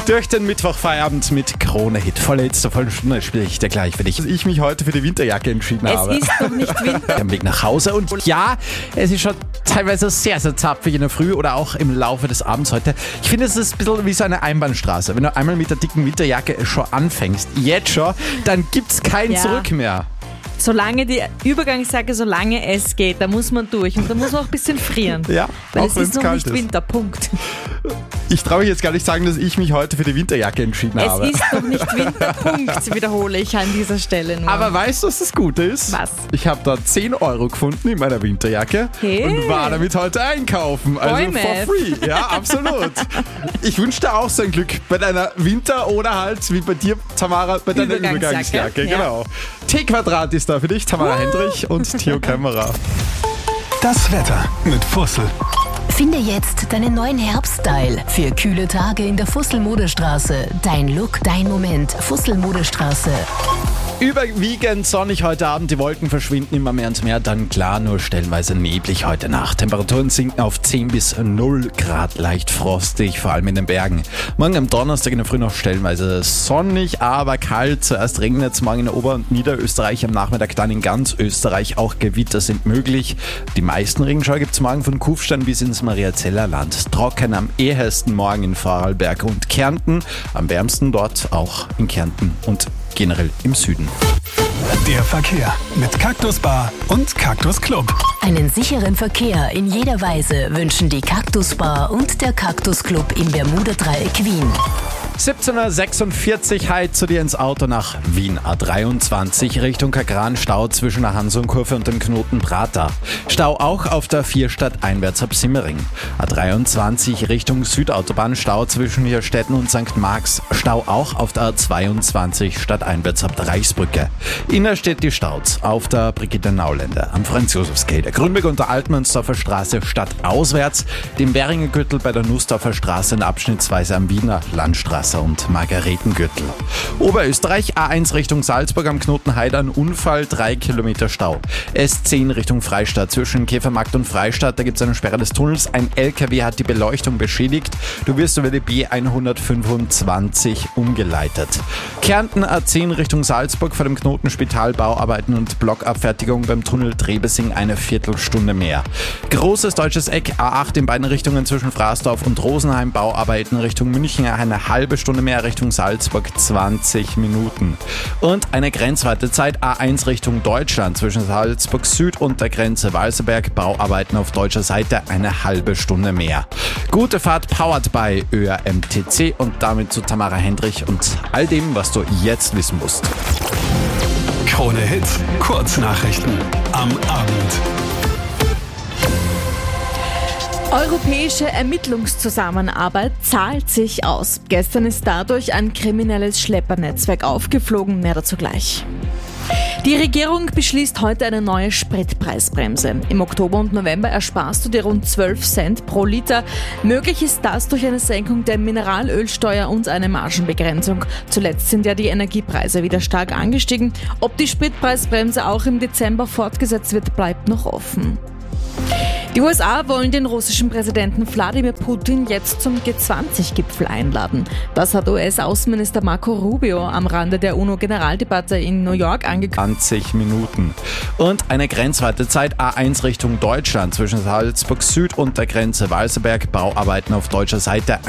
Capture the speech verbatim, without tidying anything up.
Durch den Mittwochfeierabend mit Krone-Hit. Volle Hits der vollen Stunde spiele ich dir gleich für dich. Dass ich mich heute für die Winterjacke entschieden Es habe. ist noch nicht Winter. Am Weg nach Hause. Und ja, es ist schon teilweise sehr, sehr zapfig in der Früh oder auch im Laufe des Abends heute. Ich finde, es ist ein bisschen wie so eine Einbahnstraße. Wenn du einmal mit der dicken Winterjacke schon anfängst, jetzt schon, dann gibt es kein Ja. Zurück mehr. Solange die Übergangssage, solange es geht, da muss man durch. Und da muss man auch ein bisschen frieren. Ja, Weil auch es wenn's ist noch kalt nicht ist. Winter, Punkt. Ich traue mich jetzt gar nicht sagen, dass ich mich heute für die Winterjacke entschieden Es habe. ist noch nicht Winter, Punkt, wiederhole ich an dieser Stelle nur. Aber weißt du, was das Gute ist? Was? Ich habe da zehn Euro gefunden in meiner Winterjacke Hey. und war damit heute einkaufen. Also Bäume. for free. Ja, absolut. Ich wünsche dir auch so ein Glück bei deiner Winter- oder halt, wie bei dir, Tamara, bei deiner Übergangsjacke. Übergangsjacke. Ja. Genau. T-Quadrat ist da für dich, Tamara Hendrich und Theo Kämmerer. Das Wetter mit Fussel. Finde jetzt deinen neuen Herbststyle für kühle Tage in der Fussel-Modestraße. Dein Look, dein Moment. Fussel-Modestraße. Überwiegend sonnig heute Abend, die Wolken verschwinden immer mehr und mehr, dann klar nur stellenweise neblig heute Nacht. Temperaturen sinken auf zehn bis null Grad, leicht frostig, vor allem in den Bergen. Morgen am Donnerstag in der Früh noch stellenweise sonnig, aber kalt. Zuerst regnet es morgen in Ober- und Niederösterreich, am Nachmittag dann in ganz Österreich. Auch Gewitter sind möglich. Die meisten Regenschauer gibt es morgen von Kufstein bis ins Mariazellerland. Trocken am ehesten morgen in Vorarlberg und Kärnten, am wärmsten dort auch in Kärnten und generell im Süden. Der Verkehr mit Cactus Bar und Cactus Club. Einen sicheren Verkehr in jeder Weise wünschen die Cactus Bar und der Cactus Club im Bermuda-Dreieck Wien. siebzehn Uhr sechsundvierzig heute zu dir ins Auto nach Wien. A dreiundzwanzig Richtung Kagran, Stau zwischen der Hansonkurve und dem Knoten Prater. Stau auch auf der Vierstadt einwärts ab Simmering. A dreiundzwanzig Richtung Südautobahn, Stau zwischen Hirstetten und Sankt Marx. Stau auch auf der A zweiundzwanzig stadteinwärts ab der Reichsbrücke. Innerstedt die Staus auf der Brigitte-Nauländer am Franz-Josefs-Gate. Grünberg und der Altmannsdorfer Straße stadtauswärts. Den Beringer Gürtel bei der Nussdorfer Straße und abschnittsweise am Wiener Landstraße und Margaretengürtel. Oberösterreich A eins Richtung Salzburg am Knoten Heidern, Unfall, drei Kilometer Stau. S zehn Richtung Freistadt zwischen Käfermarkt und Freistadt, da gibt es eine Sperre des Tunnels. Ein L K W hat die Beleuchtung beschädigt. Du wirst über die B hundertfünfundzwanzig umgeleitet. Kärnten A zehn Richtung Salzburg vor dem Knoten Spitalbauarbeiten und Blockabfertigung beim Tunnel Trebesing eine Viertelstunde mehr. Großes deutsches Eck A acht in beiden Richtungen zwischen Fraßdorf und Rosenheim, Bauarbeiten Richtung München eine halbe Stunde mehr, Richtung Salzburg zwanzig Minuten. Und eine Grenzwartezeit A eins Richtung Deutschland zwischen Salzburg Süd und der Grenze Walserberg, Bauarbeiten auf deutscher Seite eine halbe Stunde mehr. Gute Fahrt powered by Ö R M T C und damit zu Tamara Hendrich und all dem, was du jetzt wissen musst. Krone Hits, Kurznachrichten am Abend. Europäische Ermittlungszusammenarbeit zahlt sich aus. Gestern ist dadurch ein kriminelles Schleppernetzwerk aufgeflogen, mehr dazu gleich. Die Regierung beschließt heute eine neue Spritpreisbremse. Im Oktober und November ersparst du dir rund zwölf Cent pro Liter. Möglich ist das durch eine Senkung der Mineralölsteuer und eine Margenbegrenzung. Zuletzt sind ja die Energiepreise wieder stark angestiegen. Ob die Spritpreisbremse auch im Dezember fortgesetzt wird, bleibt noch offen. Die U S A wollen den russischen Präsidenten Wladimir Putin jetzt zum G zwanzig Gipfel einladen. Das hat U S-Außenminister Marco Rubio am Rande der UNO-Generaldebatte in New York angekündigt. zwanzig Minuten. Und eine Grenzwartezeit A eins Richtung Deutschland zwischen Salzburg Süd und der Grenze Walserberg, Bauarbeiten auf deutscher Seite